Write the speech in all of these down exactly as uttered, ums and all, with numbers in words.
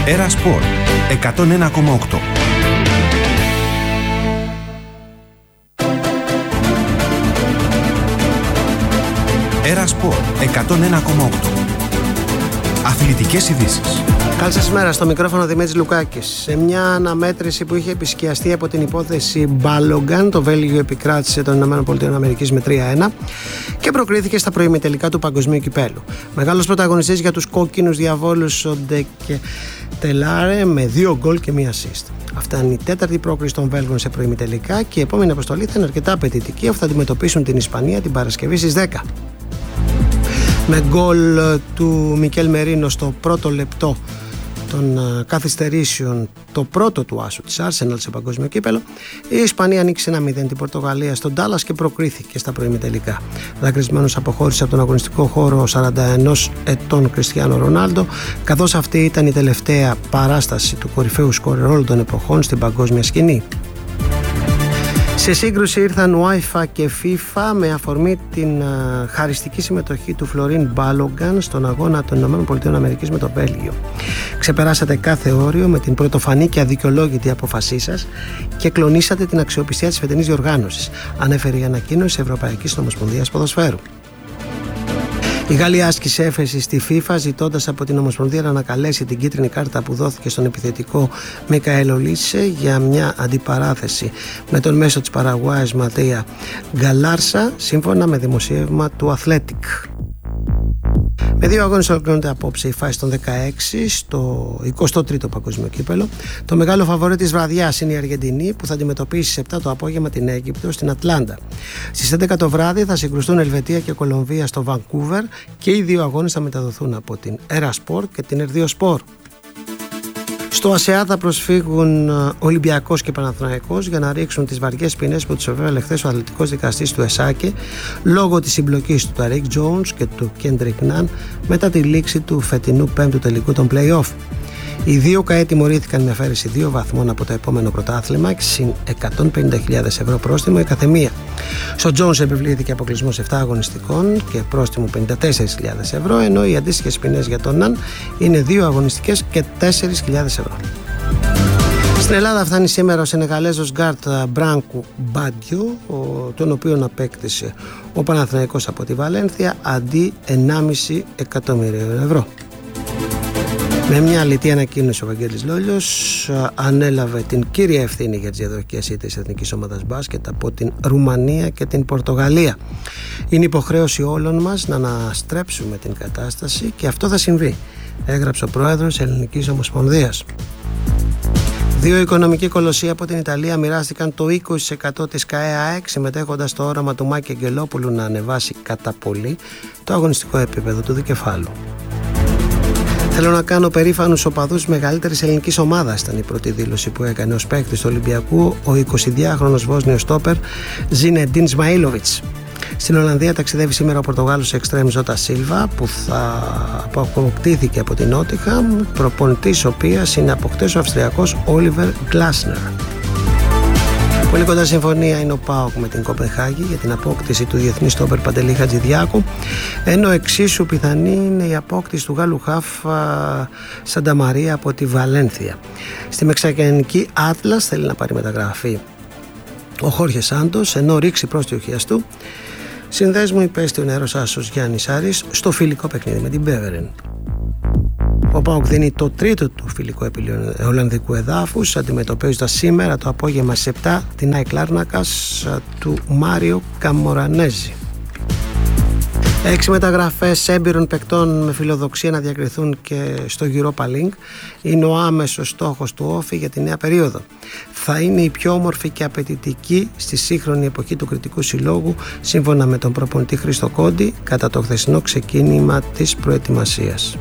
Έρα Σπορ εκατόν ένα κόμμα οκτώ. Έρα Σπορ εκατόν ένα κόμμα οκτώ. Αθλητικές ειδήσεις. Καλή σας μέρα, στο μικρόφωνο Δημήτρης Λουκάκης. Σε μια αναμέτρηση που είχε επισκιαστεί από την υπόθεση Μπάλογκαν, το Βέλγιο επικράτησε των ΗΠΑ με τρία ένα και προκρίθηκε στα προημιτελικά του Παγκοσμίου Κυπέλλου. Μεγάλος πρωταγωνιστής για τους κόκκινους διαβόλους ο Ντεκε Τελάρε με δύο γκολ και μία assist. Αυτά είναι η τέταρτη πρόκριση των Βέλγων σε προημιτελικά και η επόμενη αποστολή θα είναι αρκετά απαιτητική, αφού θα αντιμετωπίσουν την Ισπανία την Παρασκευή στις δέκα. Με γκολ του Μικέλ Μερίνο στο πρώτο λεπτό των καθυστερήσεων, το πρώτο του άσου της Arsenal σε παγκόσμιο κύπελλο, η Ισπανία ανοίξει ένα μηδέν την Πορτογαλία στον Ντάλλας και προκρίθηκε στα προημιτελικά. Δακρυσμένος αποχώρησε από τον αγωνιστικό χώρο ο σαράντα ενός ετών Κριστιάνο Ρονάλντο, καθώς αυτή ήταν η τελευταία παράσταση του κορυφαίου σκόρερ όλων των εποχών στην παγκόσμια σκηνή. Σε σύγκρουση ήρθαν UEFA και FIFA με αφορμή την uh, χαριστική συμμετοχή του Φλωρίν Μπάλογκαν στον αγώνα των ΗΠΑ με το Βέλγιο. Ξεπεράσατε κάθε όριο με την πρωτοφανή και αδικαιολόγητη απόφασή σας και κλονίσατε την αξιοπιστία της φετινής διοργάνωσης, ανέφερε η ανακοίνωση Ευρωπαϊκής Ομοσπονδίας Ποδοσφαίρου. Η Γαλλία άσκησε έφεση στη FIFA ζητώντας από την Ομοσπονδία να ανακαλέσει την κίτρινη κάρτα που δόθηκε στον επιθετικό Μικαέλ Ολίσε για μια αντιπαράθεση με τον μέσο της Παραγουάης Ματέα Γκαλάρσα, σύμφωνα με δημοσίευμα του Athletic. Με δύο αγώνες ολοκληρώνεται απόψε η φάση των δεκαέξι στο εικοστό τρίτο Παγκόσμιο Κύπελλο. Το μεγάλο φαβορί της βραδιάς είναι η Αργεντινή, που θα αντιμετωπίσει στις επτά το απόγευμα την Αίγυπτο στην Ατλάντα. Στις έντεκα το βράδυ θα συγκρουστούν Ελβετία και Κολομβία στο Βανκούβερ και οι δύο αγώνες θα μεταδοθούν από την Έρα Σπορ και την Ερδίο Σπορ. Στο ΑΣΕΑ θα προσφύγουν Ολυμπιακός και Παναθηναϊκός για να ρίξουν τις βαριές ποινές που τους εβέβαλε χθες ο αθλητικός δικαστής του ΕΣΑΚΕ λόγω της συμπλοκής του Ταρίκ Τζόουνς και του Κέντρικ Ναν μετά τη λήξη του φετινού πέμπτου τελικού των play-off. Οι δύο ΚΑΕ τιμωρήθηκαν με αφαίρεση δύο βαθμών από το επόμενο πρωτάθλημα και συν εκατόν πενήντα χιλιάδες ευρώ πρόστιμο η καθεμία. Στο Τζόνς επιβλήθηκε αποκλεισμός επτά αγωνιστικών και πρόστιμο πενήντα τέσσερις χιλιάδες ευρώ, ενώ οι αντίστοιχες ποινές για τον Ναν είναι δύο αγωνιστικές και τέσσερις χιλιάδες ευρώ. Στην Ελλάδα φτάνει σήμερα ο Σενεγαλέζος γκάρτ Μπράνκου Μπάντιο, τον οποίον απέκτησε ο Παναθηναϊκός από τη Βαλένθια αντί ενάμιση εκατομμυρίων ευρώ. Με μια αλητή ανακοίνωση ο Βαγγέλης Λόλιος ανέλαβε την κύρια ευθύνη για τις διαδοχικές ήττες της εθνικής ομάδας μπάσκετ από την Ρουμανία και την Πορτογαλία. Είναι υποχρέωση όλων μας να αναστρέψουμε την κατάσταση και αυτό θα συμβεί, έγραψε ο πρόεδρος της Ελληνικής Ομοσπονδίας. Δύο οικονομικοί κολοσσοί από την Ιταλία μοιράστηκαν το είκοσι τοις εκατό της ΚΑΕΑΕΚ, συμμετέχοντας στο όραμα του Μάκη Αγγελόπουλου να ανεβάσει κατά πολύ το αγωνιστικό επίπεδο του δικεφάλου. Θέλω να κάνω περήφανους οπαδούς μεγαλύτερης ελληνικής ομάδας, ήταν η πρώτη δήλωση που έκανε ως παίκτης του Ολυμπιακού ο εικοσιδυάχρονος Βόσνιος στόπερ Ζινεντίν Σμαΐλοβιτς. Στην Ολλανδία ταξιδεύει σήμερα ο Πορτογάλος εξτρέμ Ζώτα Σίλβα, που θα που αποκτήθηκε από την Νότιχαμ, προπονητής ο οποίας είναι από χτες ο Αυστριακός Όλιβερ Γκλάσνερ. Πολύ κοντά συμφωνία είναι ο ΠΑΟΚ με την Κοπενχάγη για την απόκτηση του διεθνή στόπερ Παντελή Χατζηδιάκου, ενώ εξίσου πιθανή είναι η απόκτηση του Γάλλου χαφ Σανταμαρία από τη Βαλένθια. Στη μεξικανική Άτλας θέλει να πάρει μεταγραφή ο Χόρχε Σάντος, ενώ ρίξει πρόστιχο του συνδέσμου υπέστη ο νεαρός άσος Γιάννης Άρης στο φιλικό παιχνίδι με την Μπέβερεν. Ο ΠΑΟΚ δίνει το τρίτο του φιλικό επί Ολλανδικού εδάφους, αντιμετωπίζοντας σήμερα το απόγευμα στις επτά την ΑΕΚ Λάρνακας του Μάριο Καμορανέζη. Έξι μεταγραφές έμπειρων παικτών με φιλοδοξία να διακριθούν και στο Europa League είναι ο άμεσος στόχος του Όφη για τη νέα περίοδο. Θα είναι η πιο όμορφη και απαιτητική στη σύγχρονη εποχή του κριτικού συλλόγου, σύμφωνα με τον προπονητή Χρήστο Κόντι, κατά το χθεσινό ξεκίνημα της προετοιμασίας.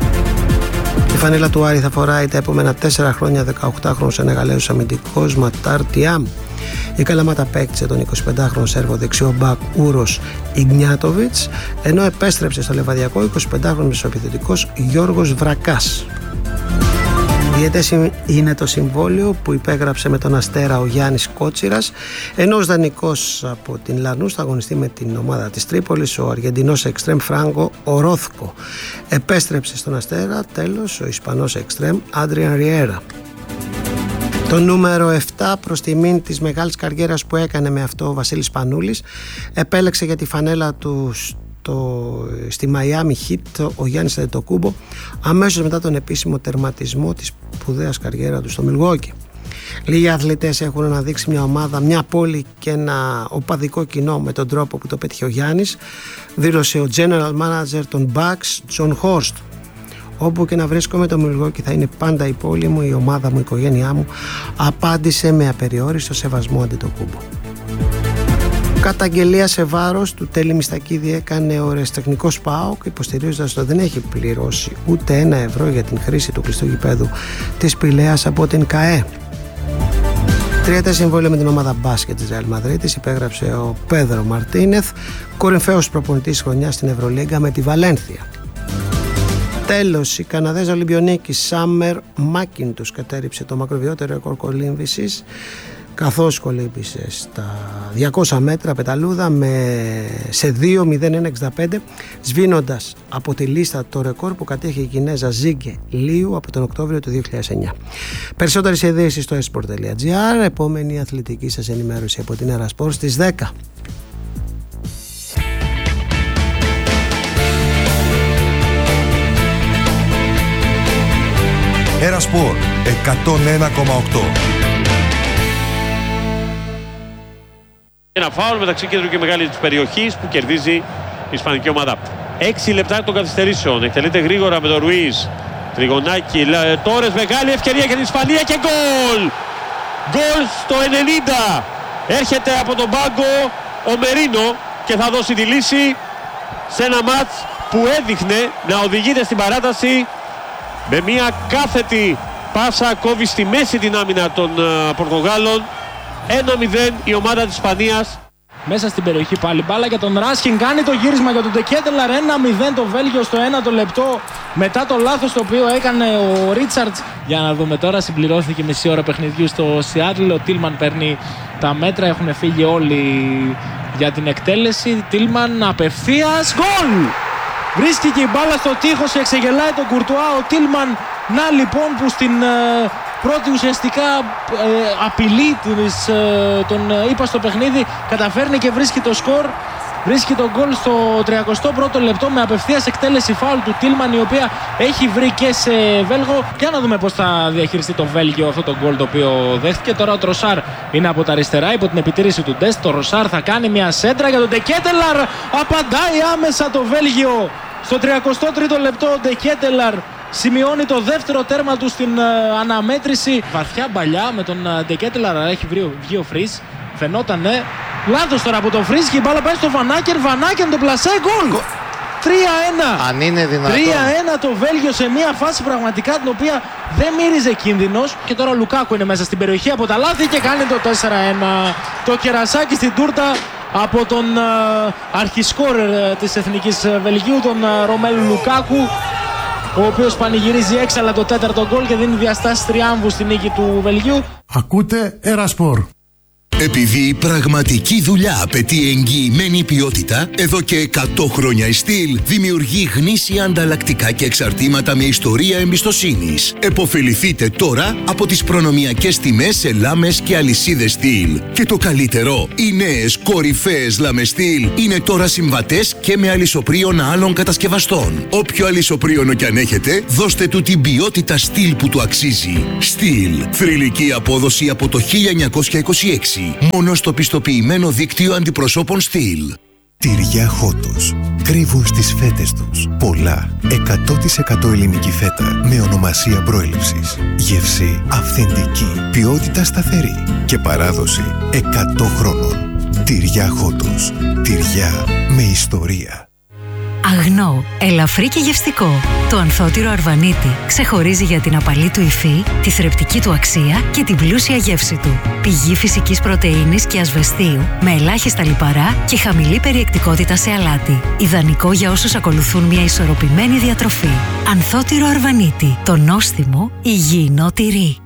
Η φανέλα του Άρη θα φοράει τα επόμενα τέσσερα χρόνια δεκαοκτάχρονος Σενεγαλέζος αμυντικός Ματάρ Τιάμ. Η Καλαμάτα παίκτησε τον εικοσιπεντάχρονο Σέρβο δεξιό μπακ Ούρος Ιγνιάτοβιτς, ενώ επέστρεψε στο Λεβαδιακό εικοσιπεντάχρονος μεσοεπιθετικός Γιώργος Βρακάς. Διαιτές είναι το συμβόλαιο που υπέγραψε με τον Αστέρα ο Γιάννης Κότσιρας, ενώ ως δανεικός από την Λανούς θα αγωνιστεί με την ομάδα της Τρίπολης ο Αργεντινός εξτρέμ Φράγκο Ορόθκο. Επέστρεψε στον Αστέρα τέλος ο Ισπανός εξτρέμ Άντριαν Ριέρα. Το νούμερο επτά προς τιμήν της μεγάλης καριέρας που έκανε με αυτό ο Βασίλης Πανούλης επέλεξε για τη φανέλα του το, στη Miami Heat ο Γιάννης Αντετοκούμπο αμέσως μετά τον επίσημο τερματισμό της σπουδαίας καριέρα του στο Μιλγουόκι. Λίγοι αθλητές έχουν αναδείξει μια ομάδα, μια πόλη και ένα οπαδικό κοινό με τον τρόπο που το πέτυχε ο Γιάννης, δήλωσε ο General Manager των Bucks John Horst. Όπου και να βρίσκομαι, το Μιλγουόκι θα είναι πάντα η πόλη μου, η ομάδα μου, η οικογένειά μου, απάντησε με απεριόριστο σεβασμό Αντετοκούμπο. Καταγγελία σε βάρος του Τέλη Μιστακίδη έκανε ο ερασιτεχνικός ΠΑΟΚ, υποστηρίζοντας ότι δεν έχει πληρώσει ούτε ένα ευρώ για την χρήση του κλειστού γηπέδου της Πηλαίας από την ΚΑΕ. Τριετέ συμβόλαιο με την ομάδα μπάσκετ της Ρεάλ Μαδρίτης υπέγραψε ο Πέδρο Μαρτίνεθ, κορυφαίος προπονητής χρονιάς στην Ευρωλίγκα με τη Βαλένθια. Τέλος, η Καναδέζα Ολυμπιονίκη Σάμερ Μάκιντους κατέριψε το μακροβιότερο ρεκόρ κολύμβησης, καθώς κολύμβησε στα διακόσια μέτρα πεταλούδα με, σε δύο μηδέν ένα εξήντα πέντε, σβήνοντας από τη λίστα το ρεκόρ που κατέχει η Κινέζα Ζίγκε Λίου από τον Οκτώβριο του δύο χιλιάδες εννιά. Περισσότερες ειδήσεις στο esport τελεία gr, επόμενη αθλητική σας ενημέρωση από την Ερασπορ στις δέκα. Ερασπορ εκατόν ένα κόμμα οκτώ. Ένα φάουλ μεταξύ κέντρου και μεγάλη της περιοχής που κερδίζει η ισπανική ομάδα. Έξι λεπτά των καθυστερήσεων. Εκτελείται γρήγορα με τον Ρουίζ. Τριγωνάκι, Τόρες, μεγάλη ευκαιρία για την Ισπανία και γκολ! Γκολ στο ενενήντα. Έρχεται από τον πάγκο ο Μερίνο και θα δώσει τη λύση σε ένα μάτς που έδειχνε να οδηγείται στην παράταση με μια κάθετη πάσα, κόβει στη μέση την άμυνα των uh, Πορτογάλων. ένα μηδέν η ομάδα της Ισπανίας. Μέσα στην περιοχή πάλι μπάλα για τον Ράσχιν, κάνει το γύρισμα για τον Ντεκέτελαρ. ένα μηδέν το Βέλγιο στο ένατο λεπτό μετά το λάθος το οποίο έκανε ο Ρίτσαρτς. Για να δούμε τώρα, συμπληρώθηκε μισή ώρα παιχνιδιού στο Σιάτλ. Ο Τίλμαν παίρνει τα μέτρα, έχουν φύγει όλοι για την εκτέλεση. Τίλμαν απευθείας, γκολ! Βρίσκει και η μπάλα στο τείχος, εξεγελάει τον Κουρτουά ο Τίλμαν. Να λοιπόν που στην ε, πρώτη ουσιαστικά ε, απειλή της, ε, τον ε, είπα στο παιχνίδι καταφέρνει και βρίσκει το σκορ. Βρίσκει τον γκολ στο τριακοστό πρώτο λεπτό με απευθείας εκτέλεση φάουλ του Τίλμαν, η οποία έχει βρει και σε Βέλγο. Για να δούμε πώς θα διαχειριστεί το Βέλγιο αυτό το γκολ το οποίο δέχτηκε. Τώρα ο Τροσάρ είναι από τα αριστερά υπό την επιτήρηση του Ντεστ. Το Ροσάρ θα κάνει μια σέντρα για τον Ντεκέτελαρ. Απαντάει άμεσα το Βέλγιο. Στο τριακοστό τρίτο λεπτό ο Ντεκέτελαρ σημειώνει το δεύτερο τέρμα του στην uh, αναμέτρηση. Βαθιά μπαλιά με τον uh, Ντεκέτελαρ, έχει βγει ο Φρις. Φαινότανε. Λάθος τώρα από τον Φρις και η μπάλα πάει στο Βανάκερ. Βανάκερ το πλασέ, γκολ! τρία ένα. Αν είναι δυνατόν. τρία ένα το Βέλγιο σε μια φάση πραγματικά την οποία δεν μύριζε κίνδυνος. Και τώρα ο Λουκάκου είναι μέσα στην περιοχή από τα λάθη και κάνει το τέσσερα ένα. Το κερασάκι στην τούρτα από τον uh, αρχισκόρερ uh, της Εθνικής Βελγίου, τον uh, Ρωμέλου Λουκάκου, ο οποίος πανηγυρίζει έξαλα το τέταρτο γκολ και δίνει διαστάσεις τριάμβου στην νίκη του Βελγίου. Ακούτε Ερασπορ. Επειδή η πραγματική δουλειά απαιτεί εγγυημένη ποιότητα, εδώ και εκατό χρόνια η Στυλ δημιουργεί γνήσια ανταλλακτικά και εξαρτήματα με ιστορία εμπιστοσύνης. Εποφεληθείτε τώρα από τις προνομιακές τιμές σε λάμες και αλυσίδες Στυλ. Και το καλύτερο, οι νέες κορυφαίες λάμες Στυλ είναι τώρα συμβατές και με αλυσοπρίωνα άλλων κατασκευαστών. Όποιο αλυσοπρίωνο κι αν έχετε, δώστε του την ποιότητα Στυλ που του αξίζει. Στυλ, θρυλική απόδοση από το χίλια εννιακόσια είκοσι έξι. Μόνο στο πιστοποιημένο δίκτυο αντιπροσώπων Στυλ. Τυριά Χότος. Κρύβουν στις φέτες τους πολλά εκατό τοις εκατό ελληνική φέτα με ονομασία προέλευσης. Γεύση αυθεντική, ποιότητα σταθερή και παράδοση εκατό χρόνων. Τυριά Χότος. Τυριά με ιστορία. Αγνό, ελαφρύ και γευστικό. Το ανθότυρο Αρβανίτη ξεχωρίζει για την απαλή του υφή, τη θρεπτική του αξία και την πλούσια γεύση του. Πηγή φυσικής πρωτεΐνης και ασβεστίου, με ελάχιστα λιπαρά και χαμηλή περιεκτικότητα σε αλάτι. Ιδανικό για όσους ακολουθούν μια ισορροπημένη διατροφή. Ανθότυρο Αρβανίτη, το νόστιμο υγιεινό τυρί.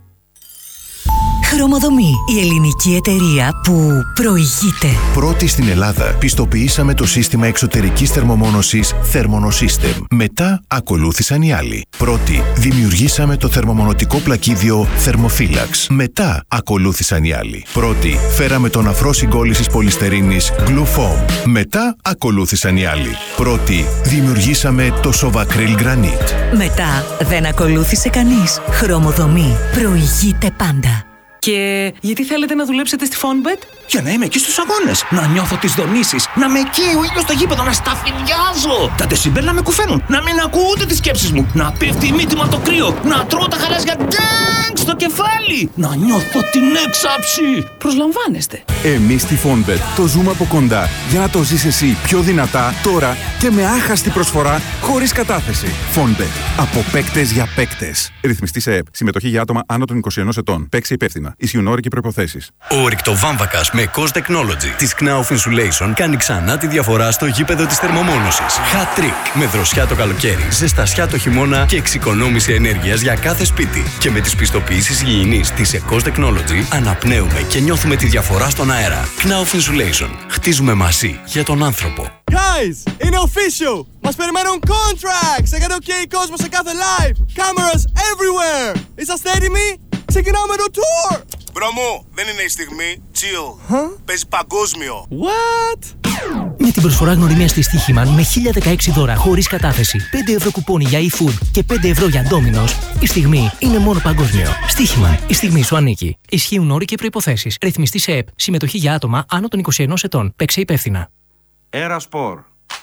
Χρωμοδομή, η ελληνική εταιρεία που προηγείται. Πρώτη στην Ελλάδα, πιστοποιήσαμε το σύστημα εξωτερικής θερμομόνωσης Thermonosystem. Μετά ακολούθησαν οι άλλοι. Πρώτη, δημιουργήσαμε το θερμομονωτικό πλακίδιο Thermophilax. Μετά ακολούθησαν οι άλλοι. Πρώτη, φέραμε τον αφρό συγκόλλησης πολυστερίνης Glufoam. Μετά ακολούθησαν οι άλλοι. Πρώτη, δημιουργήσαμε το Sovacryl Granite. Μετά δεν ακολούθησε κανείς. Χρωμοδομή, προηγείται πάντα. Και γιατί θέλετε να δουλέψετε στη Fonbet? Για να είμαι εκεί στους αγώνες, να νιώθω τις δονήσεις, να με καίει ο ήλιος στο γήπεδο, να σταφυλιάζω. Τα δεσιμπέλ να με κουφαίνουν, να μην ακούω ούτε τις σκέψεις μου, να πέφτει η μύτη μου από το κρύο, να τρώω τα γαλάζια ντάγκ στο κεφάλι, να νιώθω την έξαψη. Προσλαμβάνεστε. Εμείς στη Fonbet το ζούμε από κοντά για να το ζεις εσύ πιο δυνατά τώρα και με άχαστη προσφορά χωρίς κατάθεση. Fonbet. Από παίκτες για παίκτες. Ρυθμιστή σε ΕΠ. Συμμετοχή για άτομα άνω των είκοσι ενός ετών. Παίξει υπεύθυνα. Ισχύουν όροι και προϋποθέσεις. Ο ρηκτοβάμβακας με Cost Technology της Knauf Insulation κάνει ξανά τη διαφορά στο γήπεδο της θερμομόνωσης. Hat trick. Με δροσιά το καλοκαίρι, ζεστασιά το χειμώνα και εξοικονόμηση ενέργειας για κάθε σπίτι. Και με τις πιστοποιήσεις υγιεινής της Cost Technology αναπνέουμε και νιώθουμε τη διαφορά στον αέρα. Knauf Insulation. Χτίζουμε μαζί για τον άνθρωπο. Guys, είναι official! Μας περιμένουν contracts! Έκανε ok κόσμο σε κάθε live! Cameras everywhere! Είσαστε έτοιμοι? Ξεκινάμε το tour! Μπρο μου, δεν είναι η στιγμή. Chill. Huh? Παίζει παγκόσμιο. What? Με την προσφορά γνωριμίας της Στοίχημαν με χίλια δεκαέξι δώρα χωρίς κατάθεση, πέντε ευρώ κουπόνι για eFood και πέντε ευρώ για Domino's, η στιγμή είναι μόνο παγκόσμιο. Στοίχημαν, η στιγμή σου ανήκει. Ισχύουν όροι και προϋποθέσεις. Ρυθμιστή σε ΕΠ. Συμμετοχή για άτομα άνω των είκοσι ενός ετών. Παίξε υπεύθυνα. Έρα Σπορ.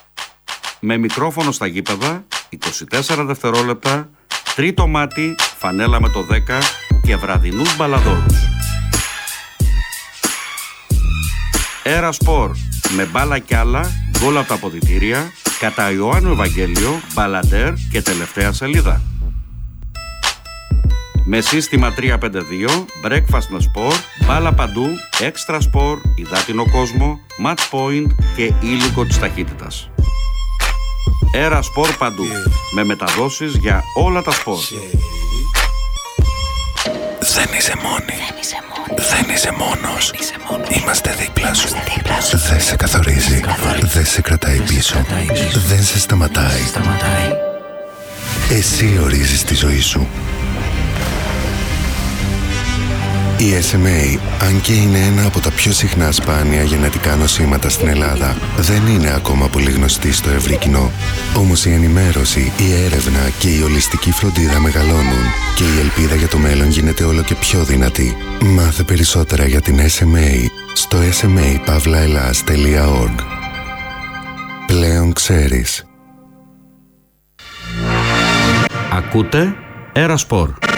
Με μικρόφωνο στα γήπεδα, είκοσι τέσσερα δευτερόλεπτα, τρίτο μάτι, φανέλα με το δέκα και βραδινούς μπαλαδόρους. Έρα Σπορ. Με μπάλα κι άλλα, γκολ από τα αποδυτήρια, κατά Ιωάννου Ευαγγέλιο, μπαλαντέρ και τελευταία σελίδα. Με σύστημα τρία πέντε δύο, breakfast με σπορ, μπάλα παντού, έξτρα σπορ, υδάτινο κόσμο, match point και ήλικο της ταχύτητας. Έρα Σπορ παντού, με μεταδόσεις για όλα τα σπορ. Δεν είσαι μόνη. Δεν είσαι μόνος. Είμαστε δίπλα σου. Δεν σε καθορίζει. Δεν σε κρατάει πίσω. Δεν σε σταματάει. Εσύ ορίζεις τη ζωή σου. Η ες εμ έι, αν και είναι ένα από τα πιο συχνά σπάνια γενετικά νοσήματα στην Ελλάδα, δεν είναι ακόμα πολύ γνωστή στο ευρύ κοινό. Όμως η ενημέρωση, η έρευνα και η ολιστική φροντίδα μεγαλώνουν και η ελπίδα για το μέλλον γίνεται όλο και πιο δυνατή. Μάθε περισσότερα για την ες εμ έι στο ες εμ έι παύλα ελλάς τελεία org. Πλέον ξέρεις. Ακούτε Έρα Σπορ.